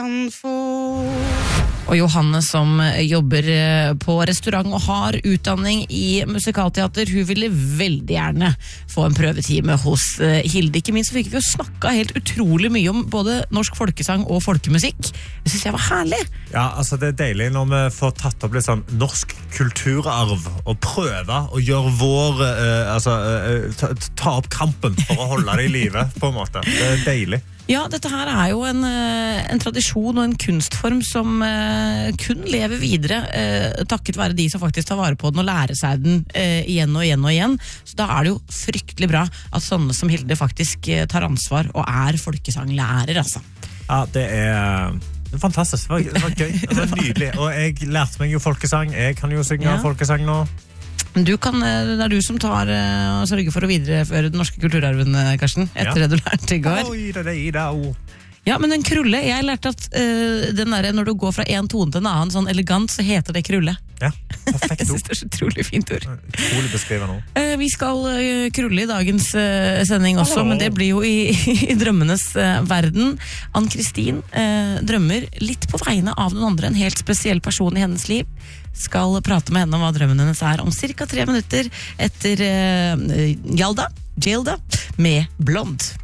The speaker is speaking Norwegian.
Og Johanne som jobber på restaurant og har utdanning i musikalteater, hun ville veldig gjerne få en prøvetime hos Hilde. Ikke minst fikk vi jo snakket helt utrolig mye om både norsk folkesang og folkemusikk. Det synes jeg var herlig. Ja, altså det deilig når vi får tatt opp litt sånn norsk kulturarv og prøve å gjøre vår, ta opp kampen for å holde det i live, på en måte. Det deilig. Ja, dette her jo en tradisjon og en kunstform som kun lever videre takket være de som faktisk tar vare på den og lærer seg den igjen og igjen og igjen. Så da det jo fryktelig bra at sånne som Hilde faktisk tar ansvar og folkesanglærer, altså. Ja, det fantastisk. Det var gøy. Det var nydelig. Og jeg lærte meg jo folkesang. Jeg kan jo synge folkesang nå. Det du som tar og sørger for å videreføre den norske kulturarven, Karsten, etter det du lærte i går. Ja, men en krulle, jeg lærte at den der, når du går fra en tone til en annen sånn elegant, så heter det krulle. Ja, perfekt ord. Jeg synes det så utrolig fint ord. Utrolig beskrivet nå. Vi skal krulle i dagens sending også, men det blir jo i drømmenes verden. Ann-Kristin drømmer litt på vegne av noen andre, en helt spesiell person i hennes liv. Skal prate med henne om hva drømmen hennes om cirka 3 minutter etter Gjelda med Blond.